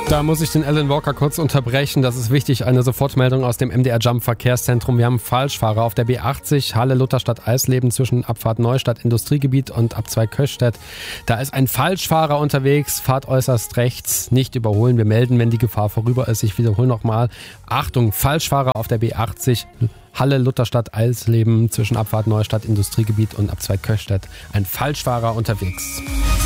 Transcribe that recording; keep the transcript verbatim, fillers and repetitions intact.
Da muss ich den Alan Walker kurz unterbrechen. Das ist wichtig. Eine Sofortmeldung aus dem M D R Jump Verkehrszentrum. Wir haben einen Falschfahrer auf der B achtzig, Halle Lutherstadt Eisleben zwischen Abfahrt Neustadt Industriegebiet und Abzweig Köschstedt. Da ist ein Falschfahrer unterwegs. Fahrt äußerst rechts. Nicht überholen. Wir melden, wenn die Gefahr vorüber ist. Ich wiederhole nochmal. Achtung, Falschfahrer auf der B achtzig. Halle Lutherstadt Eisleben zwischen Abfahrt Neustadt Industriegebiet und Abzweig Köschstedt. Ein Falschfahrer unterwegs.